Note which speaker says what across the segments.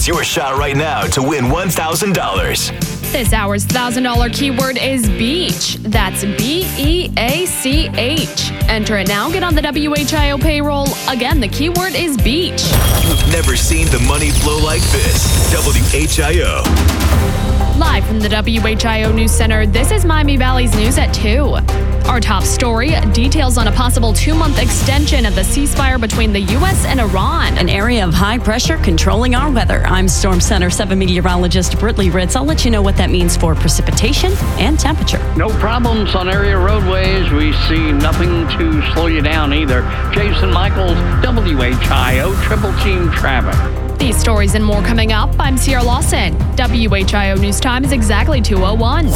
Speaker 1: your shot right now to win $1,000.
Speaker 2: This hour's $1,000 keyword is beach. That's BEACH. Enter it now. Get on the WHIO payroll. Again, the keyword is beach.
Speaker 1: You've never seen the money flow like this. WHIO.
Speaker 2: Live from the WHIO News Center, this is Miami Valley's News at 2. Our top story, details on a possible 2-month extension of the ceasefire between the U.S. and Iran.
Speaker 3: An area of high pressure controlling our weather. I'm Storm Center 7 meteorologist Britley Ritz. I'll let you know what that means for precipitation and temperature.
Speaker 4: No problems on area roadways. We see nothing to slow you down either. Jason Michaels, WHIO Triple Team Traffic.
Speaker 2: These stories and more coming up. I'm Sierra Lawson. WHIO News Time is exactly 2:01.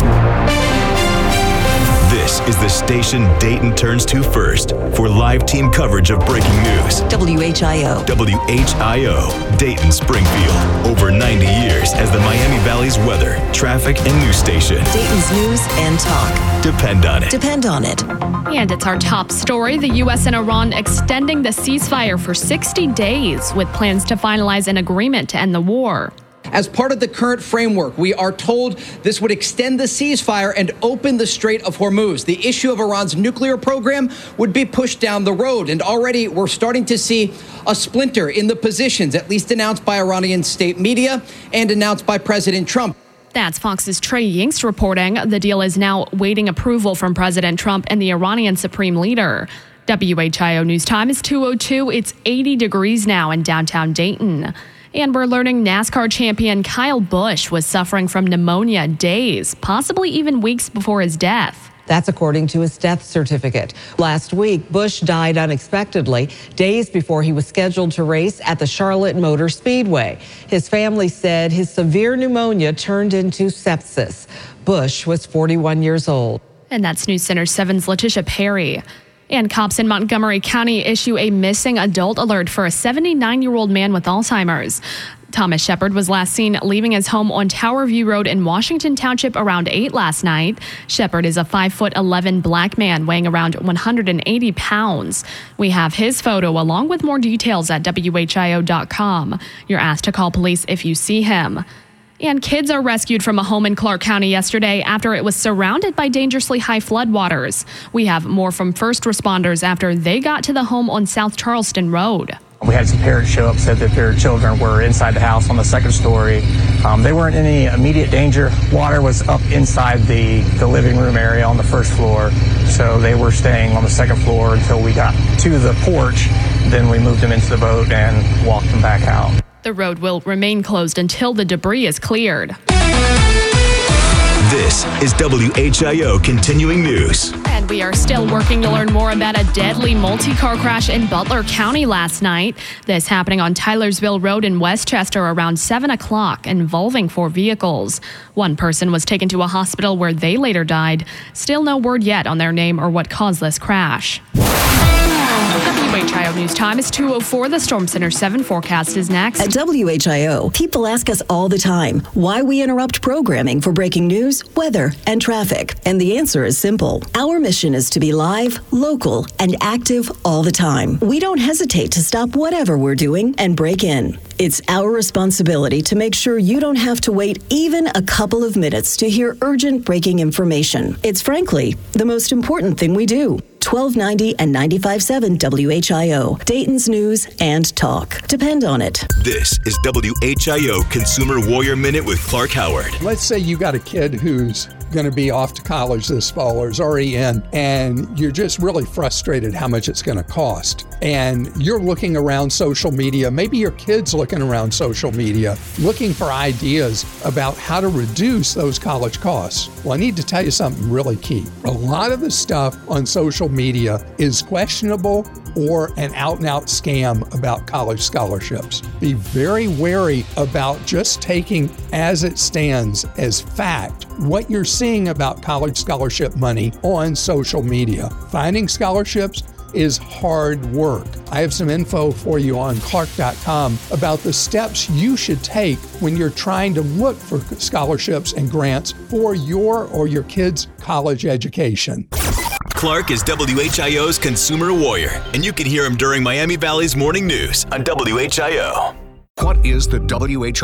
Speaker 1: This is the station Dayton turns to first for live team coverage of breaking news.
Speaker 5: WHIO.
Speaker 1: WHIO, Dayton Springfield. Over 90 years as the Miami Valley's weather, traffic, and news station.
Speaker 5: Dayton's news and talk.
Speaker 1: Depend on it.
Speaker 5: Depend on it.
Speaker 2: And it's our top story. The U.S. and Iran extending the ceasefire for 60 days with plans to finalize an agreement to end the war.
Speaker 6: As part of the current framework, we are told this would extend the ceasefire and open the Strait of Hormuz. The issue of Iran's nuclear program would be pushed down the road. And already we're starting to see a splinter in the positions, at least announced by Iranian state media and announced by President Trump.
Speaker 2: That's Fox's Trey Yingst reporting. The deal is now waiting approval from President Trump and the Iranian supreme leader. WHIO News Time is 2:02. It's 80 degrees now in downtown Dayton. And we're learning NASCAR champion Kyle Busch was suffering from pneumonia days, possibly even weeks before his death.
Speaker 7: That's according to his death certificate. Last week, Busch died unexpectedly, days before he was scheduled to race at the Charlotte Motor Speedway. His family said his severe pneumonia turned into sepsis. Busch was 41 years old.
Speaker 2: And that's News Center 7's Letitia Perry. And cops in Montgomery County issue a missing adult alert for a 79-year-old man with Alzheimer's. Thomas Shepard was last seen leaving his home on Tower View Road in Washington Township around 8 last night. Shepard is a 5'11" black man weighing around 180 pounds. We have his photo along with more details at WHIO.com. You're asked to call police if you see him. And kids are rescued from a home in Clark County yesterday after it was surrounded by dangerously high floodwaters. We have more from first responders after they got to the home on South Charleston Road.
Speaker 8: We had some parents show up, said that their children were inside the house on the second story. They weren't in any immediate danger. Water was up inside the living room area on the first floor, so they were staying on the second floor until we got to the porch. Then we moved them into the boat and walked them back out.
Speaker 2: The road will remain closed until the debris is cleared.
Speaker 1: This is WHIO Continuing News.
Speaker 2: And we are still working to learn more about a deadly multi-car crash in Butler County last night. This happening on Tylersville Road in Westchester around 7 o'clock, involving 4 vehicles. One person was taken to a hospital where they later died. Still no word yet on their name or what caused this crash. WHIO News Time is 2:04. The Storm Center 7 forecast is next.
Speaker 5: At WHIO, people ask us all the time why we interrupt programming for breaking news, weather, and traffic. And the answer is simple. Our mission is to be live, local, and active all the time. We don't hesitate to stop whatever we're doing and break in. It's our responsibility to make sure you don't have to wait even a couple of minutes to hear urgent breaking information. It's frankly the most important thing we do. 1290 and 95.7 WHIO, Dayton's news and talk. Depend on it.
Speaker 1: This is WHIO Consumer Warrior Minute with Clark Howard.
Speaker 9: Let's say you got a kid who's going to be off to college this fall or is already in, and you're just really frustrated how much it's going to cost. And you're looking around social media, maybe your kid's looking around social media, looking for ideas about how to reduce those college costs. Well, I need to tell you something really key. A lot of the stuff on social media is questionable or an out-and-out scam about college scholarships. Be very wary about just taking as it stands as fact what you're seeing about college scholarship money on social media. Finding scholarships is hard work. I have some info for you on Clark.com about the steps you should take when you're trying to look for scholarships and grants for your or your kids' college education.
Speaker 1: Clark is WHIO's Consumer Warrior, and you can hear him during Miami Valley's Morning News on WHIO.
Speaker 10: What is the WHIO